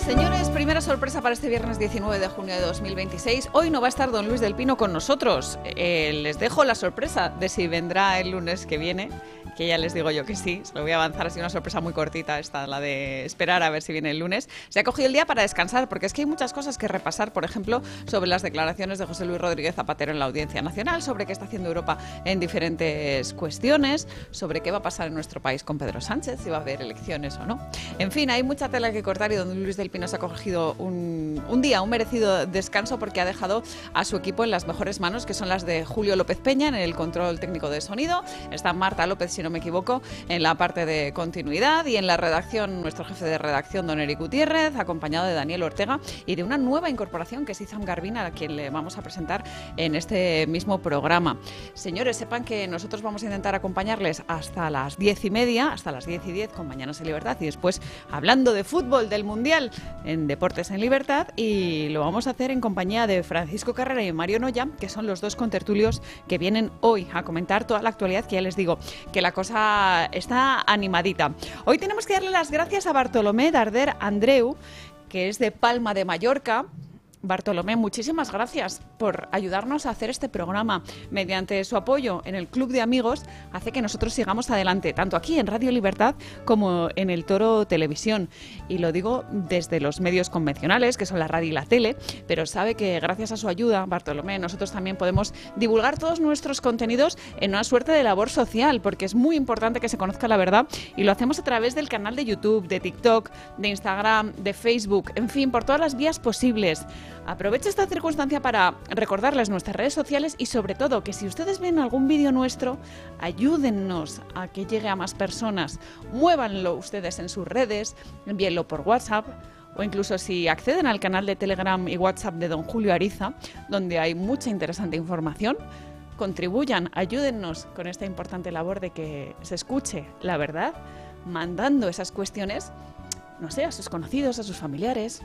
Señores, primera sorpresa para este viernes 19 de junio de 2026. Hoy no va a estar don Luis del Pino con nosotros. Les dejo la sorpresa de si vendrá el lunes que viene, que ya les digo yo que sí. Se lo voy a avanzar, ha sido una sorpresa muy cortita esta, la de esperar a ver si viene el lunes. Se ha cogido el día para descansar, porque es que hay muchas cosas que repasar, por ejemplo, sobre las declaraciones de José Luis Rodríguez Zapatero en la Audiencia Nacional, sobre qué está haciendo Europa en diferentes cuestiones, sobre qué va a pasar en nuestro país con Pedro Sánchez, si va a haber elecciones o no. En fin, hay mucha tela que cortar y don Luis del Pino se ha cogido un día, un merecido descanso, porque ha dejado a su equipo en las mejores manos, que son las de Julio López Peña en el control técnico de sonido. Está Marta López, si no me equivoco, en la parte de continuidad, y en la redacción, nuestro jefe de redacción, don Eric Gutiérrez, acompañado de Daniel Ortega y de una nueva incorporación que es Izam Garbina, a quien le vamos a presentar en este mismo programa. Señores, sepan que nosotros vamos a intentar acompañarles hasta las 10:30, hasta las 10:10 con Mañanas en Libertad, y después hablando de fútbol, del Mundial, en Deportes en Libertad, y lo vamos a hacer en compañía de Francisco Carrera y Mario Noya, que son los dos contertulios que vienen hoy a comentar toda la actualidad, que ya les digo que la cosa está animadita. Hoy tenemos que darle las gracias a Bartolomé Darder Andreu, que es de Palma de Mallorca. Bartolomé, muchísimas gracias por ayudarnos a hacer este programa. Mediante su apoyo en el Club de Amigos, hace que nosotros sigamos adelante, tanto aquí en Radio Libertad como en El Toro Televisión. Y lo digo desde los medios convencionales, que son la radio y la tele, pero sabe que gracias a su ayuda, Bartolomé, nosotros también podemos divulgar todos nuestros contenidos en una suerte de labor social, porque es muy importante que se conozca la verdad, y lo hacemos a través del canal de YouTube, de TikTok, de Instagram, de Facebook, en fin, por todas las vías posibles. Aprovecho esta circunstancia para recordarles nuestras redes sociales, y sobre todo que si ustedes ven algún vídeo nuestro, ayúdennos a que llegue a más personas. Muévanlo ustedes en sus redes, envíenlo por WhatsApp, o incluso si acceden al canal de Telegram y WhatsApp de don Julio Ariza, donde hay mucha interesante información. Contribuyan, ayúdennos con esta importante labor de que se escuche la verdad, mandando esas cuestiones, no sé, a sus conocidos, a sus familiares,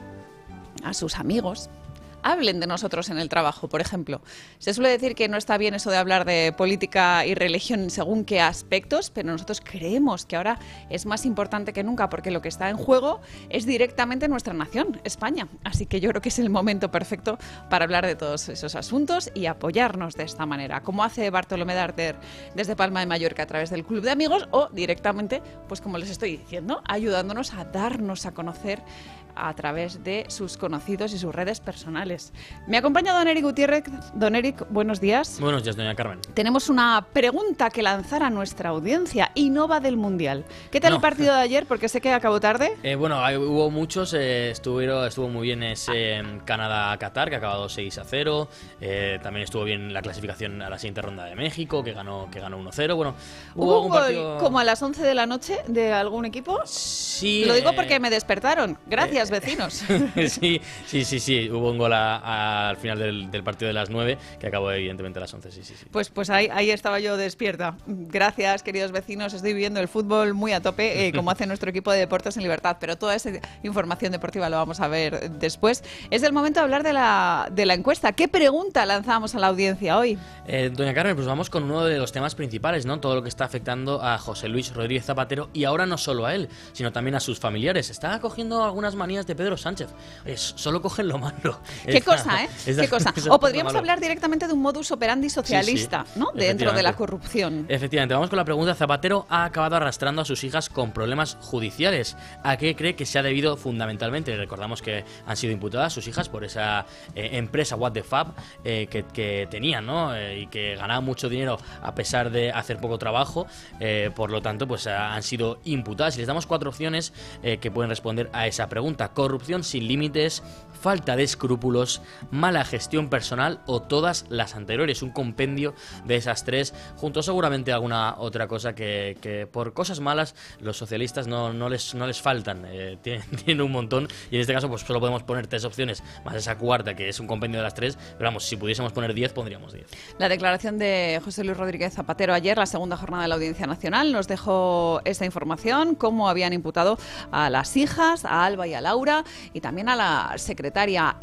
a sus amigos. Hablen de nosotros en el trabajo, por ejemplo. Se suele decir que no está bien eso de hablar de política y religión según qué aspectos, pero nosotros creemos que ahora es más importante que nunca, porque lo que está en juego es directamente nuestra nación, España. Así que yo creo que es el momento perfecto para hablar de todos esos asuntos y apoyarnos de esta manera, como hace Bartolomé Darder desde Palma de Mallorca a través del Club de Amigos, o directamente, pues como les estoy diciendo, ayudándonos a darnos a conocer a través de sus conocidos y sus redes personales. Me acompaña don Eric Gutiérrez. Don Eric, buenos días. Buenos días, doña Carmen. Tenemos una pregunta que lanzar a nuestra audiencia, y no va del Mundial. ¿Qué tal el partido de ayer? Porque sé que acabó tarde. Bueno, hubo muchos. Estuvo muy bien ese Canadá-Qatar, que ha acabado 6-0. También estuvo bien la clasificación a la siguiente ronda de México, que ganó 1-0. Bueno, ¿Hubo un gol como a las 11 de la noche de algún equipo? Sí. Lo digo porque me despertaron. Gracias, vecinos. Sí. Hubo un gol al final del partido de las 9, que acabó evidentemente a las 11. Sí. Pues ahí estaba yo despierta. Gracias, queridos vecinos. Estoy viviendo el fútbol muy a tope, como hace nuestro equipo de Deportes en Libertad. Pero toda esa información deportiva lo vamos a ver después. Es el momento de hablar de la encuesta. ¿Qué pregunta lanzamos a la audiencia hoy? Doña Carmen, pues vamos con uno de los temas principales, ¿no? Todo lo que está afectando a José Luis Rodríguez Zapatero, y ahora no solo a él, sino también a sus familiares. Está cogiendo algunas manías de Pedro Sánchez. Solo cogen lo malo. Qué cosa, ¿eh? Qué cosa. O podríamos hablar directamente de un modus operandi socialista, sí, ¿no? Dentro de la corrupción. Efectivamente. Vamos con la pregunta. Zapatero ha acabado arrastrando a sus hijas con problemas judiciales. ¿A qué cree que se ha debido fundamentalmente? Recordamos que han sido imputadas sus hijas por esa empresa What the Fab que tenían, ¿no? Y que ganaban mucho dinero a pesar de hacer poco trabajo. Por lo tanto, pues han sido imputadas. Y les damos 4 opciones que pueden responder a esa pregunta: corrupción sin límites, falta de escrúpulos, mala gestión personal o todas las anteriores. Un compendio de esas 3, junto seguramente a alguna otra cosa que por cosas malas los socialistas no les faltan. Tienen un montón, y en este caso pues solo podemos poner 3 opciones más esa cuarta, que es un compendio de las 3, pero vamos, si pudiésemos poner 10 pondríamos 10. La declaración de José Luis Rodríguez Zapatero ayer, la segunda jornada de la Audiencia Nacional, nos dejó esta información: cómo habían imputado a las hijas, a Alba y a Laura, y también a la secretaria. El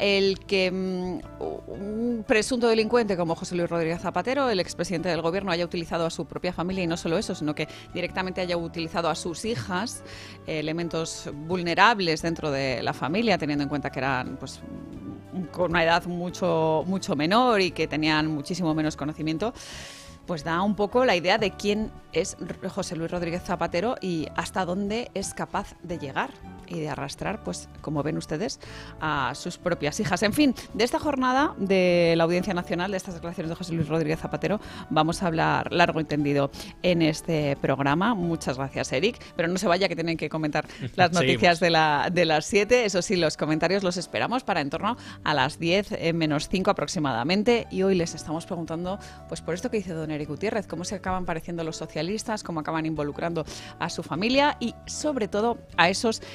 que un presunto delincuente como José Luis Rodríguez Zapatero, el expresidente del gobierno, haya utilizado a su propia familia, y no solo eso, sino que directamente haya utilizado a sus hijas, elementos vulnerables dentro de la familia, teniendo en cuenta que eran pues con una edad mucho menor y que tenían muchísimo menos conocimiento, pues da un poco la idea de quién es José Luis Rodríguez Zapatero y hasta dónde es capaz de llegar y de arrastrar, pues como ven ustedes, a sus propias hijas. En fin, de esta jornada de la Audiencia Nacional, de estas declaraciones de José Luis Rodríguez Zapatero, vamos a hablar largo y tendido en este programa. Muchas gracias, Eric. Pero no se vaya, que tienen que comentar las noticias de las 7. Eso sí, los comentarios los esperamos para en torno a las 10 menos 5 aproximadamente. Y hoy les estamos preguntando, pues por esto que dice don Eric Gutiérrez, cómo se acaban pareciendo los socialistas, cómo acaban involucrando a su familia y sobre todo a esos